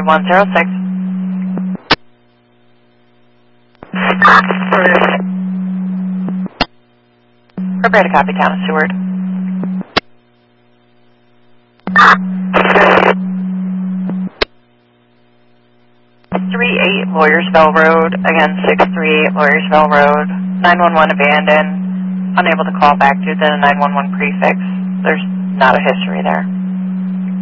106. Prepare to copy, Town of Seward. 38 Lawyersville Road, again 638 Lawyersville Road, 911 abandoned, unable to call back due to the 911 prefix. There's not a history there.